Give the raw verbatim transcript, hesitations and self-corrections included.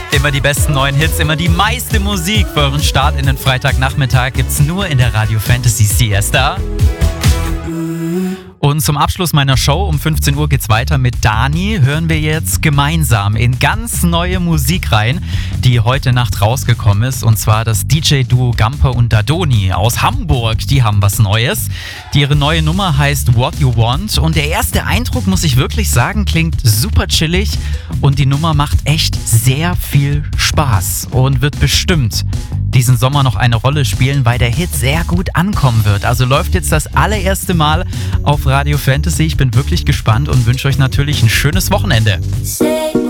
Immer die besten neuen Hits, immer die meiste Musik für euren Start in den Freitagnachmittag gibt's nur in der Radio Fantasy Siesta. Und zum Abschluss meiner Show um fünfzehn Uhr geht's weiter mit Dani. Hören wir jetzt gemeinsam in ganz neue Musik rein, die heute Nacht rausgekommen ist. Und zwar das D J-Duo Gamper und Dadoni aus Hamburg. Die haben was Neues. Die ihre neue Nummer heißt What You Want. Und der erste Eindruck, muss ich wirklich sagen, klingt super chillig. Und die Nummer macht echt sehr viel Spaß und wird bestimmt diesen Sommer noch eine Rolle spielen, weil der Hit sehr gut ankommen wird. Also läuft jetzt das allererste Mal auf Radio Fantasy. Ich bin wirklich gespannt und wünsche euch natürlich ein schönes Wochenende.